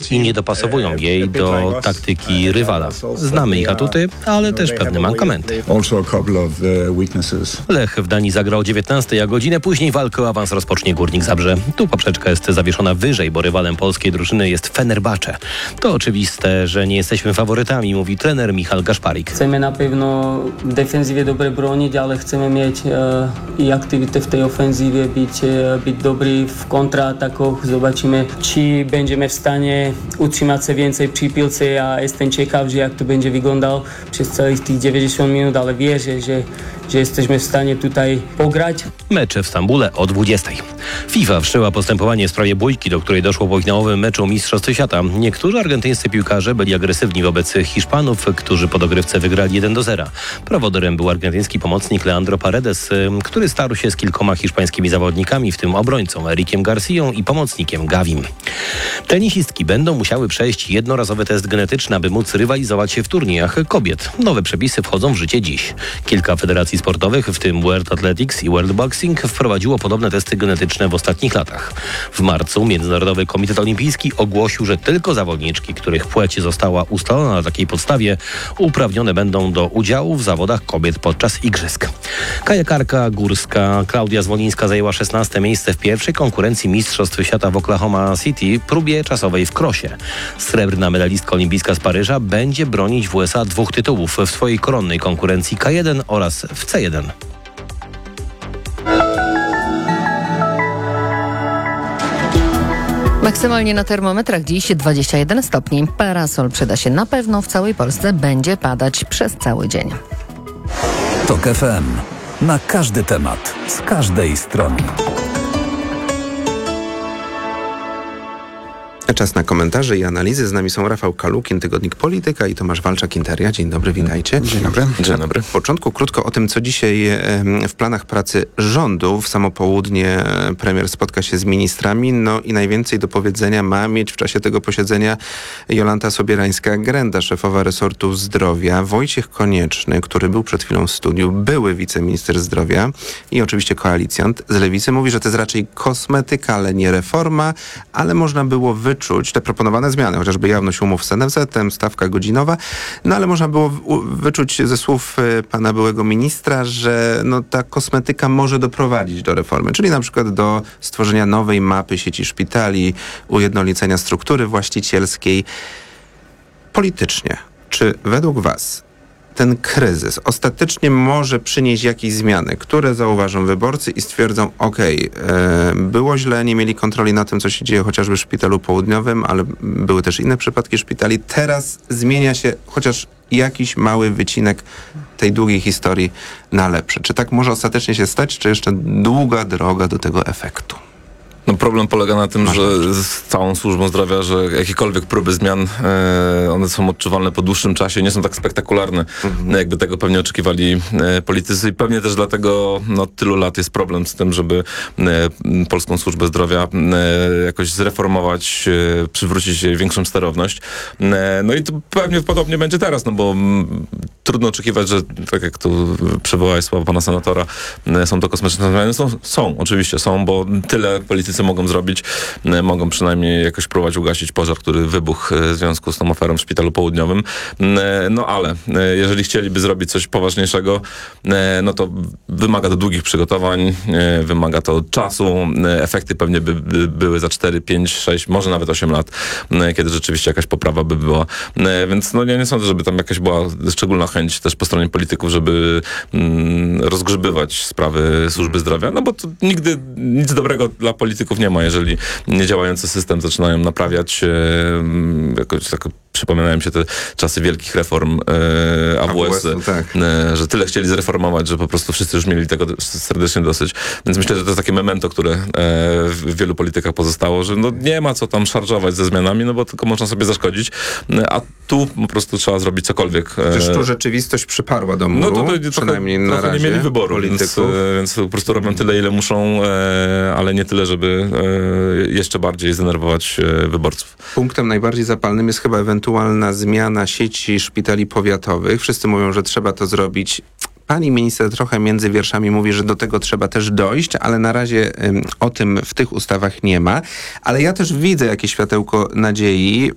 i nie dopasowują jej do taktyki rywala. Znamy ich atuty, ale też pewne mankamenty. Lech w Danii zagrał o 19, a godzinę później walkę o awans rozpocznie Górnik Zabrze. Tu poprzeczka jest zawieszona wyżej, bo rywalem polskiej drużyny jest Fenerbahce. To oczywiste, że nie jesteśmy faworytami, mówi trener Michal Gaszparik. Chcemy na pewno w defensywie dobrze bronić, ale chcemy mieć i aktywitę w tej ofensywie, być dobry w kontratakoch. Zobaczymy, czy będziemy w stanie utrzymać się więcej przy piłce. Ja jestem ciekaw, jak to będzie wyglądało przez całych tych 90 minut, ale wierzę, że jesteśmy w stanie tutaj pograć. Mecze w Stambule o 20. FIFA wszczęła postępowanie w sprawie bójki, do której doszło po finałowym meczu Mistrzostw Świata. Niektórzy argentyńscy piłkarze byli agresywni wobec Hiszpanów, którzy po dogrywce wygrali 1-0. Prowodyrem był argentyński pomocnik Leandro Paredes, który starł się z kilkoma hiszpańskimi zawodnikami, w tym obrońcą Erikiem Garcją i pomocnikiem Gavim. Tenisistki będą musiały przejść jednorazowy test genetyczny, aby móc rywalizować w turniejach kobiet. Nowe przepisy wchodzą w życie dziś. Kilka federacji sportowych, w tym World Athletics i World Boxing, wprowadziło podobne testy genetyczne w ostatnich latach. W marcu Międzynarodowy Komitet Olimpijski ogłosił, że tylko zawodniczki, których płeć została ustalona na takiej podstawie, uprawnione będą do udziału w zawodach kobiet podczas igrzysk. Kajakarka górska Klaudia Zwolińska zajęła 16. miejsce w pierwszej konkurencji Mistrzostw Świata w Oklahoma City, próbie czasowej w krosie. Srebrna medalistka olimpijska z Paryża będzie bronić w USA 2 tytułów w swojej koronnej konkurencji K1 oraz w C1. Maksymalnie na termometrach dziś 21 stopni. Parasol przyda się na pewno, w całej Polsce będzie padać przez cały dzień. TOK FM. Na każdy temat, z każdej strony. Czas na komentarze i analizy. Z nami są Rafał Kalukin, Tygodnik Polityka, i Tomasz Walczak-Interia. Dzień dobry, witajcie. Dzień dobry. Dzień dobry. W początku krótko o tym, co dzisiaj w planach pracy rządu. W samo południe premier spotka się z ministrami, no i najwięcej do powiedzenia ma mieć w czasie tego posiedzenia Jolanta Sobierańska-Grenda, szefowa resortu zdrowia, Wojciech Konieczny, który był przed chwilą w studiu, były wiceminister zdrowia i oczywiście koalicjant z Lewicy, mówi, że to jest raczej kosmetyka, ale nie reforma, ale można było wyczuć te proponowane zmiany, chociażby jawność umów z NFZ-em, stawka godzinowa, no ale można było wyczuć ze słów pana byłego ministra, że no, ta kosmetyka może doprowadzić do reformy, czyli na przykład do stworzenia nowej mapy sieci szpitali, ujednolicenia struktury właścicielskiej. Politycznie, czy według was ten kryzys ostatecznie może przynieść jakieś zmiany, które zauważą wyborcy i stwierdzą, było źle, nie mieli kontroli na tym, co się dzieje chociażby w Szpitalu Południowym, ale były też inne przypadki szpitali. Teraz zmienia się chociaż jakiś mały wycinek tej długiej historii na lepsze. Czy tak może ostatecznie się stać, czy jeszcze długa droga do tego efektu? No problem polega na tym, że z całą służbą zdrowia, że jakiekolwiek próby zmian, one są odczuwalne po dłuższym czasie, nie są tak spektakularne, jakby tego pewnie oczekiwali politycy, i pewnie też dlatego tylu lat jest problem z tym, żeby polską służbę zdrowia jakoś zreformować, przywrócić jej większą sterowność. No i to pewnie podobnie będzie teraz, no bo trudno oczekiwać, że tak jak tu przywołałeś słowa pana senatora, są to kosmetyczne zmiany. Oczywiście są, bo tyle politycy mogą zrobić, mogą przynajmniej jakoś próbować ugasić pożar, który wybuchł w związku z tą aferą w Szpitalu Południowym. No ale jeżeli chcieliby zrobić coś poważniejszego, no to wymaga to długich przygotowań, wymaga to czasu. Efekty pewnie by były za 4, 5, 6, może nawet 8 lat, kiedy rzeczywiście jakaś poprawa by była. Więc ja nie sądzę, żeby tam jakaś była szczególna chęć też po stronie polityków, żeby rozgrzebywać sprawy służby zdrowia, no bo to nigdy nic dobrego dla polityków nie ma, jeżeli niedziałający system zaczynają naprawiać. Jakoś tak przypominają się te czasy wielkich reform AWS, tak. Że tyle chcieli zreformować, że po prostu wszyscy już mieli tego serdecznie dosyć. Więc myślę, że to jest takie memento, które w wielu politykach pozostało, że nie ma co tam szarżować ze zmianami, no bo tylko można sobie zaszkodzić, a tu po prostu trzeba zrobić cokolwiek. Też tu rzeczywistość przyparła do muru, to przynajmniej na razie. Nie mieli wyboru, więc po prostu robią tyle, ile muszą, ale nie tyle, żeby jeszcze bardziej zdenerwować wyborców. Punktem najbardziej zapalnym jest chyba ewentualna zmiana sieci szpitali powiatowych. Wszyscy mówią, że trzeba to zrobić. Pani minister trochę między wierszami mówi, że do tego trzeba też dojść, ale na razie o tym w tych ustawach nie ma. Ale ja też widzę jakieś światełko nadziei